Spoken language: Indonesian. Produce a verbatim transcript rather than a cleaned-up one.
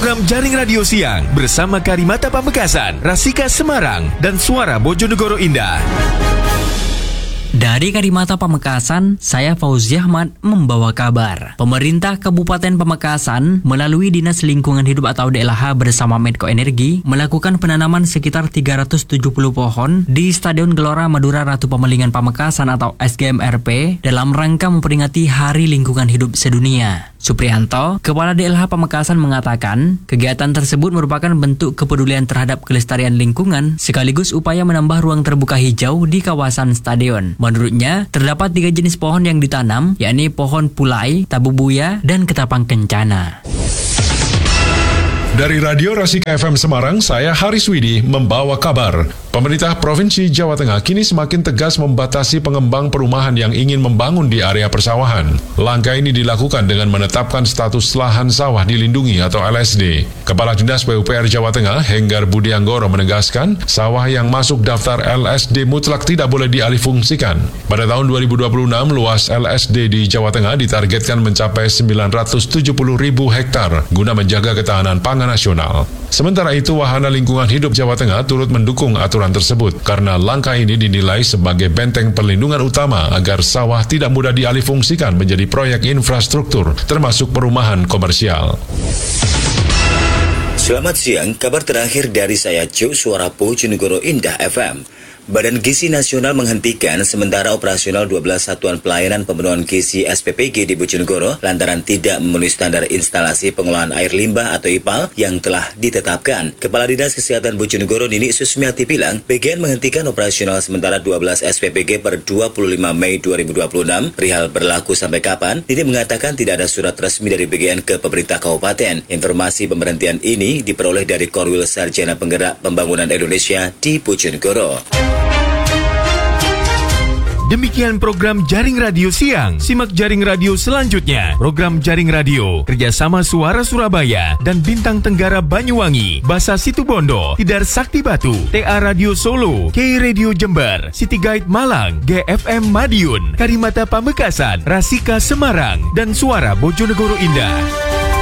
program Jaring Radio Siang bersama Karimata Pamekasan, Rasika Semarang, dan Suara Bojonegoro Indah. Dari Karimata Pamekasan, saya Fauzi Ahmad membawa kabar. Pemerintah Kabupaten Pamekasan melalui Dinas Lingkungan Hidup atau D L H bersama Medco Energi melakukan penanaman sekitar tiga ratus tujuh puluh pohon di Stadion Gelora Madura Ratu Pemelingan Pamekasan atau S G M R P dalam rangka memperingati Hari Lingkungan Hidup Sedunia. Suprianto, Kepala D L H Pamekasan mengatakan, kegiatan tersebut merupakan bentuk kepedulian terhadap kelestarian lingkungan sekaligus upaya menambah ruang terbuka hijau di kawasan stadion. Menurutnya, terdapat tiga jenis pohon yang ditanam, yakni pohon pulai, tabubuya, dan ketapang kencana. Dari Radio Rasika F M Semarang, saya Haris Widi membawa kabar. Pemerintah Provinsi Jawa Tengah kini semakin tegas membatasi pengembang perumahan yang ingin membangun di area persawahan. Langkah ini dilakukan dengan menetapkan status lahan sawah dilindungi atau L S D. Kepala Dinas P U P R Jawa Tengah, Henggar Budi Anggoro menegaskan, sawah yang masuk daftar L S D mutlak tidak boleh dialihfungsikan. Pada tahun dua ribu dua puluh enam, luas L S D di Jawa Tengah ditargetkan mencapai sembilan ratus tujuh puluh ribu hektar guna menjaga ketahanan pangan nasional. Sementara itu, Wahana Lingkungan Hidup Jawa Tengah turut mendukung aturan tersebut karena langkah ini dinilai sebagai benteng perlindungan utama agar sawah tidak mudah dialihfungsikan menjadi proyek infrastruktur termasuk perumahan komersial. Selamat siang, kabar terakhir dari saya Jo Suara Bojonegoro Indah F M. Badan Gizi Nasional menghentikan sementara operasional dua belas satuan pelayanan pemenuhan gizi S P P G di Bojonegoro lantaran tidak memenuhi standar instalasi pengolahan air limbah atau I P A L yang telah ditetapkan. Kepala Dinas Kesehatan Bojonegoro Nini Susmiati bilang, B G N menghentikan operasional sementara dua belas S P P G per dua puluh lima Mei dua ribu dua puluh enam. Perihal berlaku sampai kapan, Nini mengatakan tidak ada surat resmi dari B G N ke pemerintah kabupaten. Informasi pemberhentian ini diperoleh dari Korwil Sarjana Penggerak Pembangunan Indonesia di Bojonegoro. Demikian program Jaring Radio Siang. Simak Jaring Radio selanjutnya. Program Jaring Radio kerjasama Suara Surabaya dan Bintang Tenggara Banyuwangi, Basa Situbondo, Tidar Sakti Batu, T A Radio Solo, K Radio Jember, City Guide Malang, G F M Madiun, Karimata Pamekasan, Rasika Semarang, dan Suara Bojonegoro Indah.